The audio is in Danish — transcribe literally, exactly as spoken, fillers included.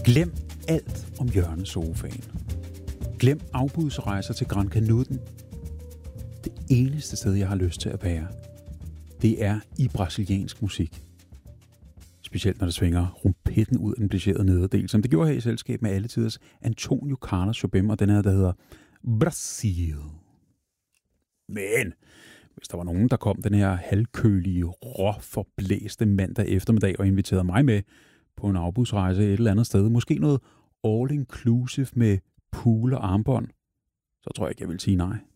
Glem alt om hjørnesofaen. Glem afbudsrejser til Gran Canutten. Det eneste sted, jeg har lyst til at være, det er i brasiliansk musik. Specielt når det svinger rumpetten ud af den blicherede nederdel, som det gjorde her i selskab med alle tiders Antonio Carlos Jobim, og den her, der hedder Brasil. Men hvis der var nogen, der kom den her halvkølige, råforblæste mandag eftermiddag og inviterede mig med på en afbudsrejse et eller andet sted, måske noget all-inclusive med pool og armbånd, så tror jeg ikke, jeg vil sige nej.